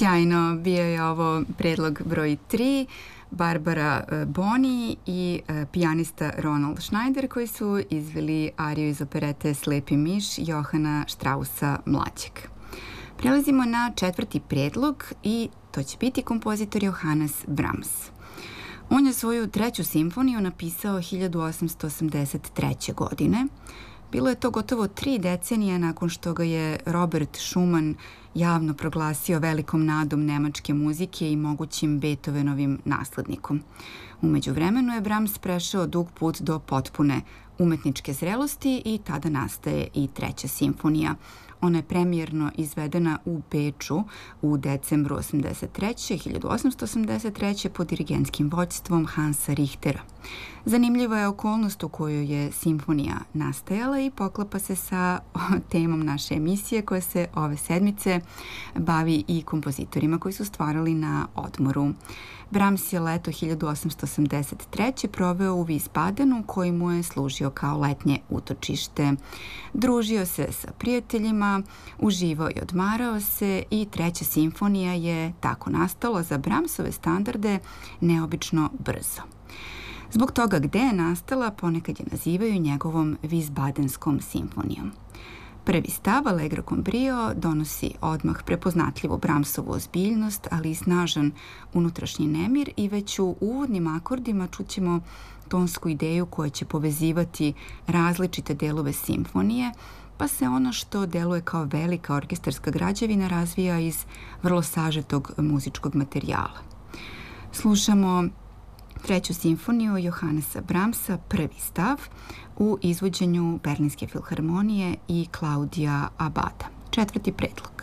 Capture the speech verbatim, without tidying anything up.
Sjajno, bio je ovo predlog broj tri, Barbara Boni i pijanista Ronald Schneider koji su izveli ariju iz operete Slepi miš Johana Straussa mlađeg. Prelazimo na četvrti predlog i to će biti kompozitor Johannes Brahms. On je svoju treću simfoniju napisao hiljadu osamsto osamdeset treće. godine. Bilo je to gotovo tri decenije nakon što ga je Robert Schumann javno proglasio velikom nadom nemačke muzike i mogućim Beethovenovim naslednikom. U međuvremenu je Brahms prešao dug put do potpune umetničke zrelosti i tada nastaje i treća simfonija. Ona je premijerno izvedena u Beču u decembru hiljadu osamsto osamdeset treće. pod dirigentskim vođstvom Hansa Richtera. Zanimljiva je okolnost u kojoj je simfonija nastajala i poklapa se sa temom naše emisije koja se ove sedmice bavi i kompozitorima koji su stvarali na odmoru. Brahms je leto hiljadu osamsto osamdeset treće. proveo u Wiesbadenu koji mu je služio kao letnje utočište. Družio se sa prijateljima, uživao i odmarao se i treća simfonija je tako nastala za Brahmsove standarde neobično brzo. Zbog toga gde je nastala ponekad je nazivaju njegovom Wiesbadenskom simfonijom. Prvi stav, Allegro con brio, donosi odmah prepoznatljivu Brahmsovu ozbiljnost, ali i snažan unutrašnji nemir i već u uvodnim akordima čućemo tonsku ideju koja će povezivati različite delove simfonije, pa se ono što deluje kao velika orkestarska građevina razvija iz vrlo sažetog muzičkog materijala. Slušamo treću simfoniju Johannesa Brahmsa, prvi stav, u izvođenju Berlinske filharmonije i Klaudija Abada. Četvrti predlog.